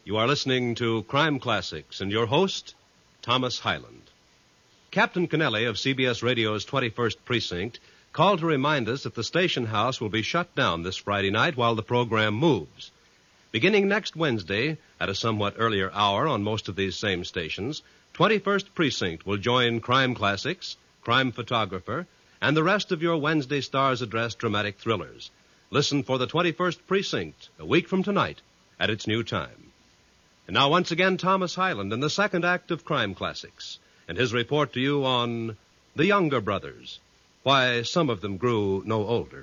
You are listening to Crime Classics and your host, Thomas Hyland. Captain Kennelly of CBS Radio's 21st Precinct called to remind us that the station house will be shut down this Friday night while the program moves. Beginning next Wednesday, at a somewhat earlier hour on most of these same stations, 21st Precinct will join Crime Classics, Crime Photographer, and the rest of your Wednesday Stars Address dramatic thrillers. Listen for the 21st Precinct, a week from tonight, at its new time. And now once again, Thomas Hyland in the second act of Crime Classics, and his report to you on the Younger Brothers, why some of them grew no older.